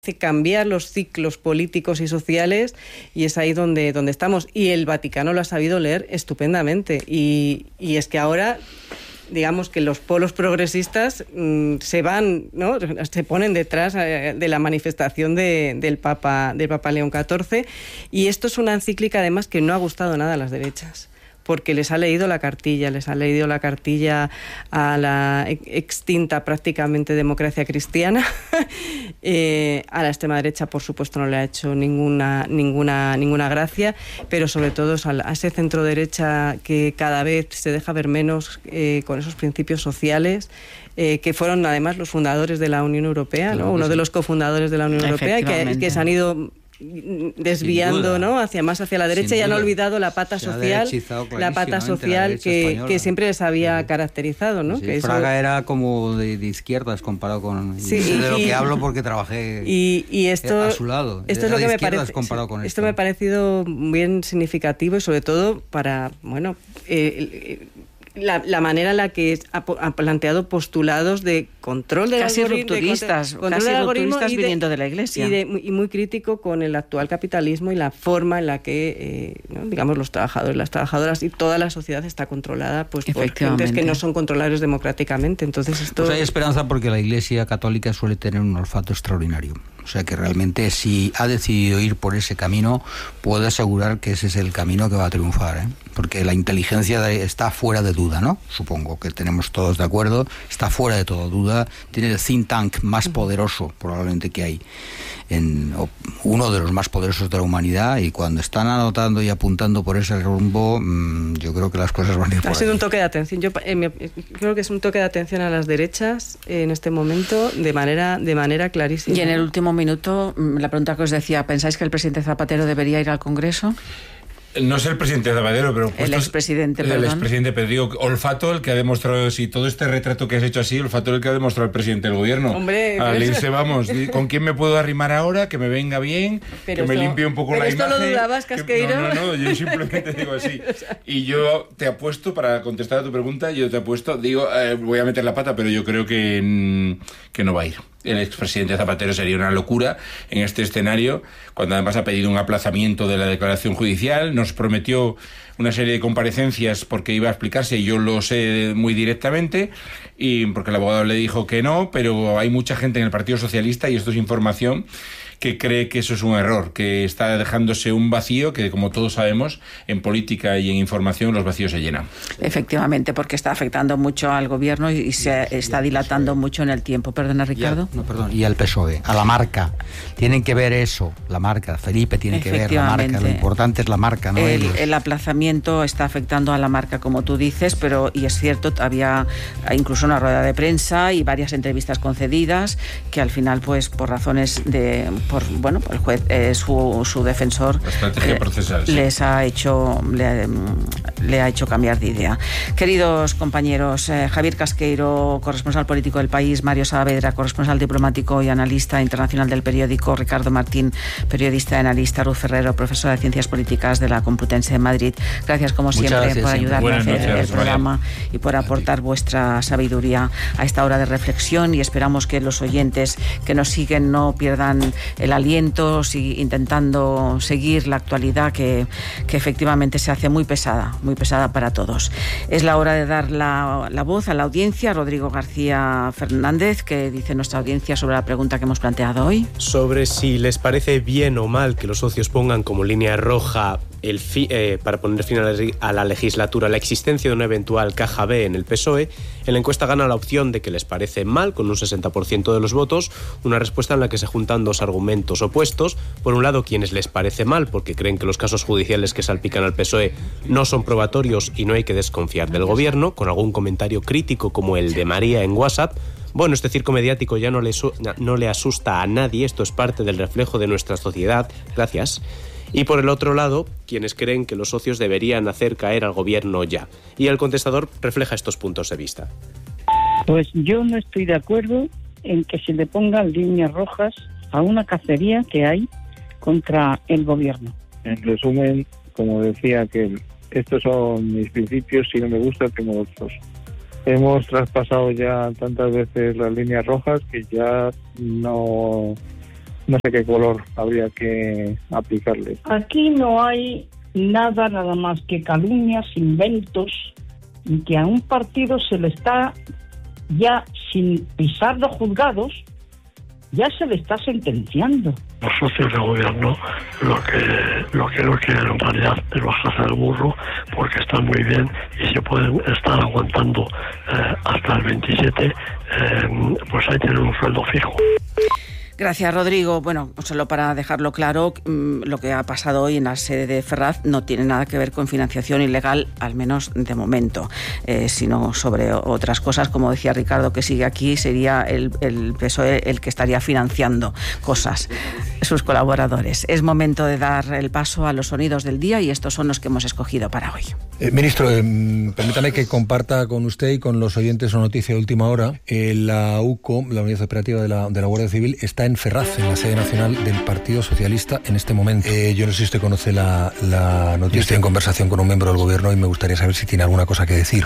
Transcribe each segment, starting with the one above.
cambiar los ciclos políticos y sociales, y es ahí donde estamos, y el Vaticano lo ha sabido leer estupendamente, y es que ahora digamos que los polos progresistas se van, ¿no? Se ponen detrás de la manifestación del Papa León XIV, y esto es una encíclica además que no ha gustado nada a las derechas, porque les ha leído la cartilla a la extinta prácticamente democracia cristiana. A la extrema derecha, por supuesto, no le ha hecho ninguna gracia, pero sobre todo a ese centro derecha que cada vez se deja ver menos, con esos principios sociales, que fueron además los fundadores de la Unión Europea, ¿no? Uno de los cofundadores de la Unión Europea, que se han ido desviando, ¿no? hacia la derecha, y han olvidado la pata social que siempre les había caracterizado, ¿no? Sí, que Fraga era como de izquierdas comparado con... Sí, de lo que hablo porque trabajé esto, a su lado. Esto es lo que me parece. Esto me ha parecido bien significativo, y sobre todo para, bueno, la manera en la que ha planteado postulados de control del algoritmo, casi rupturistas viniendo de la Iglesia, y muy crítico con el actual capitalismo y la forma en la que digamos los trabajadores, las trabajadoras y toda la sociedad está controlada por gentes que no son controlables democráticamente. Entonces esto... Pues hay esperanza, porque la Iglesia católica suele tener un olfato extraordinario. O sea que realmente, si ha decidido ir por ese camino, puedo asegurar que ese es el camino que va a triunfar, ¿eh? Porque la inteligencia está fuera de duda, ¿no? Supongo que tenemos todos de acuerdo, está fuera de toda duda. Tiene el think tank más poderoso probablemente que hay, uno de los más poderosos de la humanidad, y cuando están anotando y apuntando por ese rumbo, yo creo que las cosas van a ir por ahí. Ha sido un toque de atención. Yo creo que es un toque de atención a las derechas en este momento de manera clarísima. Y en el último minuto, la pregunta que os decía, ¿pensáis que el presidente Zapatero debería ir al Congreso? No es el presidente Zapatero, pero... El expresidente, perdón. El expresidente, pero digo, olfato el que ha demostrado, si todo este retrato que has hecho así, olfato el que ha demostrado el presidente del gobierno. Hombre, al irse, vamos, ¿con quién me puedo arrimar ahora? Que me venga bien, que me limpie un poco la imagen. ¿Pero esto lo dudabas, Casqueiro? No, yo simplemente digo así. Y yo te apuesto, para contestar a tu pregunta, voy a meter la pata, pero yo creo que no va a ir. El expresidente Zapatero sería una locura en este escenario, cuando además ha pedido un aplazamiento de la declaración judicial, nos prometió una serie de comparecencias porque iba a explicarse, y yo lo sé muy directamente, y porque el abogado le dijo que no, pero hay mucha gente en el Partido Socialista, y esto es información, que cree que eso es un error, que está dejándose un vacío que, como todos sabemos, en política y en información los vacíos se llenan. Efectivamente, porque está afectando mucho al gobierno y se está dilatando mucho en el tiempo. Perdona, Ricardo. Y al PSOE, a la marca. Tienen que ver eso, la marca. Felipe tiene que ver la marca. Lo importante es la marca, no ellos. El aplazamiento está afectando a la marca, como tú dices, y es cierto, había incluso una rueda de prensa y varias entrevistas concedidas que al final, pues por razones el juez, su defensor, la estrategia procesal, sí, le ha hecho cambiar de idea. Queridos compañeros, Javier Casqueiro, corresponsal político del País, Mario Saavedra, corresponsal diplomático y analista internacional del periódico, Ricardo Martín, periodista y analista, Ruth Ferrero, profesora de Ciencias Políticas de la Complutense de Madrid. Gracias, como siempre, por ayudarme a hacer el programa y por aportar vuestra sabiduría a esta hora de reflexión, y esperamos que los oyentes que nos siguen no pierdan el aliento, intentando seguir la actualidad que efectivamente se hace muy pesada para todos. Es la hora de dar la voz a la audiencia. Rodrigo García Fernández, que dice nuestra audiencia sobre la pregunta que hemos planteado hoy. Sobre si les parece bien o mal que los socios pongan como línea roja para poner fin a la legislatura la existencia de una eventual caja B en el PSOE. En la encuesta gana la opción de que les parece mal, con un 60% de los votos, una respuesta en la que se juntan dos argumentos opuestos. Por un lado, quienes les parece mal porque creen que los casos judiciales que salpican al PSOE no son probatorios y no hay que desconfiar del gobierno, con algún comentario crítico como el de María en WhatsApp. Bueno, este circo mediático ya no le asusta a nadie, esto es parte del reflejo de nuestra sociedad. Gracias. Y por el otro lado, quienes creen que los socios deberían hacer caer al gobierno ya. Y el contestador refleja estos puntos de vista. Pues yo no estoy de acuerdo en que se le pongan líneas rojas a una cacería que hay contra el gobierno. En resumen, como decía, que estos son mis principios, si no me gusta tengo otros. Hemos traspasado ya tantas veces las líneas rojas que ya no no sé qué color habría que aplicarle. Aquí no hay nada más que calumnias, inventos, y que a un partido se le está, ya sin pisar los juzgados, ya se le está sentenciando. Los socios de gobierno lo que no quieren en realidad es bajarse del burro, porque están muy bien y se pueden estar aguantando hasta el 27, pues ahí tienen un sueldo fijo. Gracias, Rodrigo. Bueno, solo para dejarlo claro, lo que ha pasado hoy en la sede de Ferraz no tiene nada que ver con financiación ilegal, al menos de momento, sino sobre otras cosas. Como decía Ricardo, que sigue aquí, sería el PSOE el que estaría financiando cosas, sus colaboradores. Es momento de dar el paso a los sonidos del día y estos son los que hemos escogido para hoy. Ministro, permítame que comparta con usted y con los oyentes una noticia de última hora. La UCO, la Unidad Operativa de la Guardia Civil, está en Ferraz, en la sede nacional del Partido Socialista en este momento. Yo no sé si usted conoce la noticia. Estoy en conversación con un miembro del gobierno y me gustaría saber si tiene alguna cosa que decir.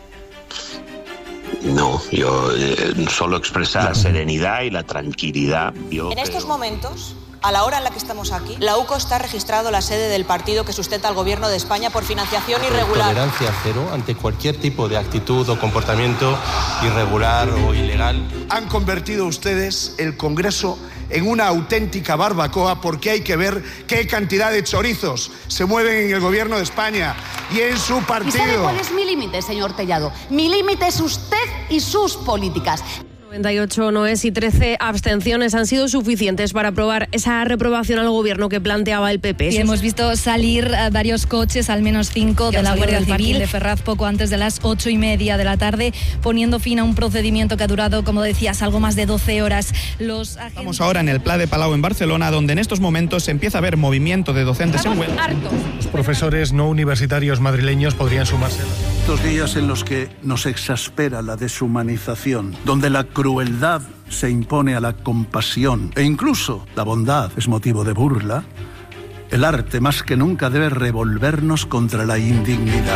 No, yo solo expresar serenidad y la tranquilidad. En estos momentos, a la hora en la que estamos aquí, la UCO está registrado la sede del partido que sustenta al gobierno de España por financiación irregular. Tolerancia cero ante cualquier tipo de actitud o comportamiento irregular o ilegal. Han convertido ustedes el Congreso en una auténtica barbacoa, porque hay que ver qué cantidad de chorizos se mueven en el gobierno de España y en su partido. ¿Y sabe cuál es mi límite, señor Tellado? Mi límite es usted y sus políticas. 98 noes y 13 abstenciones han sido suficientes para aprobar esa reprobación al gobierno que planteaba el PP. Y hemos visto salir varios coches, al menos 5, de la Guardia Civil de Ferraz poco antes de las 8:30 de la tarde, poniendo fin a un procedimiento que ha durado, como decías, algo más de 12 horas. Estamos ahora en el Pla de Palau en Barcelona, donde en estos momentos se empieza a ver movimiento de docentes en huelga. Los profesores no universitarios madrileños podrían sumarse. Estos días en los que nos exaspera la deshumanización, donde la crueldad se impone a la compasión e incluso la bondad es motivo de burla, el arte más que nunca debe revolvernos contra la indignidad.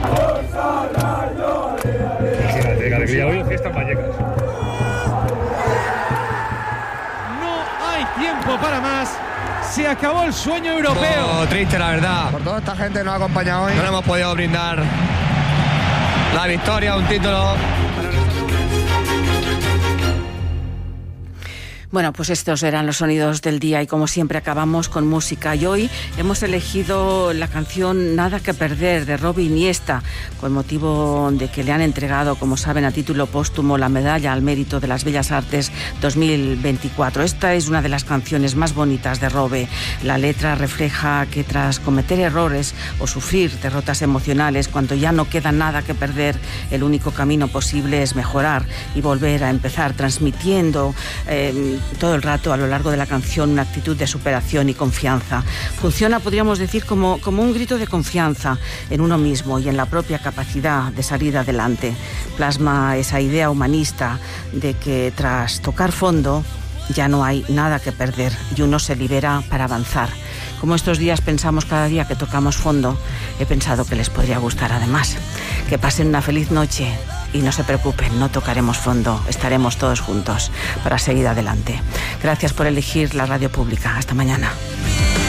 Imagínate, qué alegría, hoy fiesta en Vallecas. No hay tiempo para más. Se acabó el sueño europeo. Triste, la verdad. Por toda esta gente que nos ha acompañado hoy, no le hemos podido brindar la victoria, un título. Bueno, pues estos eran los sonidos del día y como siempre acabamos con música. Y hoy hemos elegido la canción Nada que perder de Robbie Iniesta, con motivo de que le han entregado, como saben, a título póstumo la medalla al mérito de las Bellas Artes 2024. Esta es una de las canciones más bonitas de Robbie. La letra refleja que tras cometer errores o sufrir derrotas emocionales, cuando ya no queda nada que perder, el único camino posible es mejorar y volver a empezar, transmitiendo todo el rato a lo largo de la canción una actitud de superación y confianza. Funciona, podríamos decir, como un grito de confianza en uno mismo y en la propia capacidad de salir adelante. Plasma esa idea humanista de que tras tocar fondo ya no hay nada que perder y uno se libera para avanzar. Como estos días pensamos cada día que tocamos fondo, he pensado que les podría gustar además. Que pasen una feliz noche y no se preocupen, no tocaremos fondo, estaremos todos juntos para seguir adelante. Gracias por elegir la radio pública. Hasta mañana.